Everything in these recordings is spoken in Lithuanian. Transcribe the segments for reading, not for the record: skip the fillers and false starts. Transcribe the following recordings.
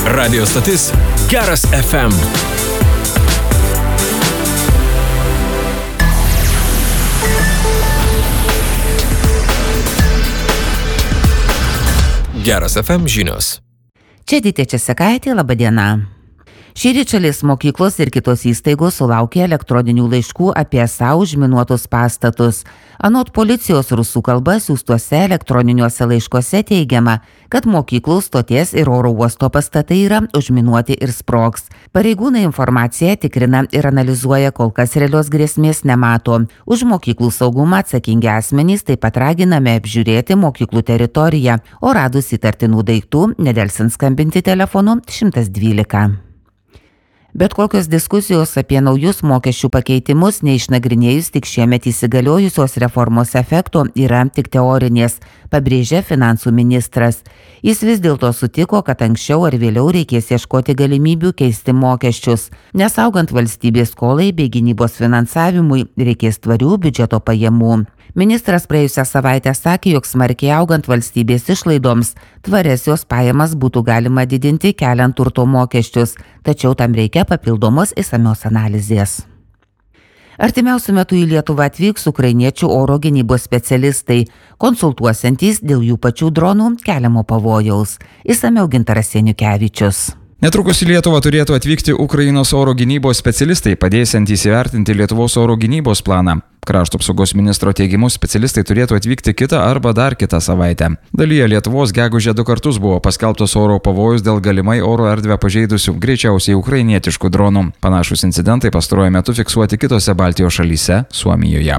Radio stotis Geras FM. Geras FM žinios. Čia Dytė Česakaitė, laba diena. Šįryt šalies mokyklos ir kitos įstaigos sulaukė elektroninių laiškų apie esą užminuotus pastatus. Anot policijos rusų kalba siųstuose elektroniniuose laiškuose teigiama, kad mokyklų, stoties ir oro uosto pastatai yra užminuoti ir sprogs. Pareigūnai informaciją tikrina ir analizuoja, kol kas realios grėsmės nemato. Už mokyklų saugumą atsakingi asmenys taip pat raginami apžiūrėti mokyklų teritoriją, o radus įtartinų daiktų nedelsiant skambinti telefonu 112. Bet kokios diskusijos apie naujus mokesčių pakeitimus, neišnagrinėjus tik šiemet įsigaliojusios reformos efekto, yra tik teorinės, pabrėžė finansų ministras. Jis vis dėlto sutiko, kad anksčiau ar vėliau reikės ieškoti galimybių keisti mokesčius, nes augant valstybės skolai bei gynybos finansavimui reikės tvarių biudžeto pajamų. Ministras praėjusią savaitę sakė, jog smarkiai augant valstybės išlaidoms, tvarias jos pajamas būtų galima didinti keliant turto mokesčius, tačiau tam reikia papildomos išsamios analizės. Artimiausiu metu į Lietuvą atvyks ukrainiečių oro gynybos specialistai, konsultuosiantys dėl jų pačių dronų keliamo pavojaus. Išsamiau Gintaras Seniukevičius. Netrukus į Lietuvą turėtų atvykti Ukrainos oro gynybos specialistai, padėsiantys įvertinti Lietuvos oro gynybos planą. Krašto apsaugos ministro teigimu, specialistai turėtų atvykti kitą arba dar kitą savaitę. Dalyje Lietuvos gegužę 2 kartus buvo paskelbtos oro pavojus dėl galimai oro erdvę pažeidusių, greičiausiai ukrainietiškų dronų. Panašus incidentai pastaruoju metu fiksuoti kitose Baltijos šalyse, Suomijoje.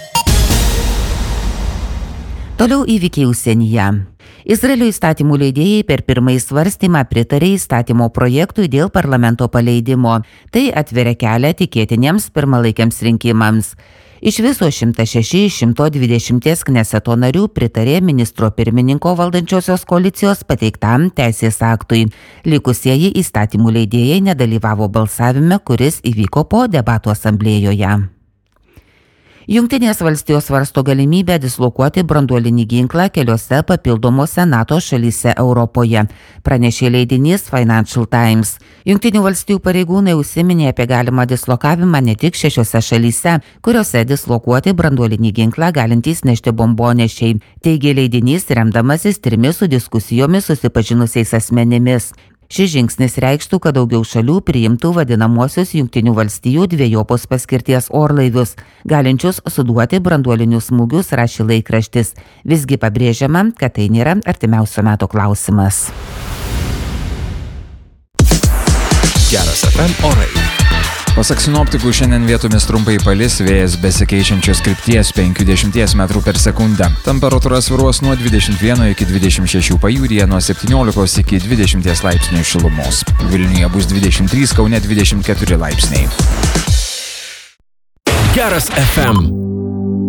Toliau įvykiai užsienyje. Izraelio įstatymų leidėjai per pirmąjį svarstymą pritarė įstatymo projektui dėl parlamento paleidimo. Tai atveria kelią tikėtiniems pirmalaikiams rinkimams. Iš viso 106 iš 120 Kneseto narių pritarė ministro pirmininko valdančiosios koalicijos pateiktam teisės aktui. Likusieji įstatymų leidėjai nedalyvavo balsavime, kuris įvyko po debatų asamblėjoje. Jungtinės valstijos svarsto galimybę dislokuoti branduolinį ginklą keliose papildomose NATO šalyse Europoje, pranešė leidinys Financial Times. Jungtinių valstijų pareigūnai užsiminė apie galimą dislokavimą ne tik 6 šalyse, kuriuose dislokuoti branduolinį ginklą galintys nešti bombonešiai, teigė leidinys remdamasis 3 su diskusijomis susipažinusiais asmenimis. Šis žingsnis reikštų, kad daugiau šalių priimtų vadinamosius Jungtinių valstijų dvejopos paskirties orlaivius, galinčius suduoti branduolinius smūgius, rašė laikraštis. Visgi pabrėžiama, kad tai nėra artimiausio meto klausimas. Geras FM orai. Pasak sinoptikų, šiandien vietomis trumpai palis, vėjas besikeičiančios krypties 50 metrų per sekundę. Temperatūra svyruos nuo 21 iki 26 pajūryje, nuo 17 iki 20 laipsnių šilumos. Vilniuje bus 23, Kaune 24 laipsniai. Geras FM.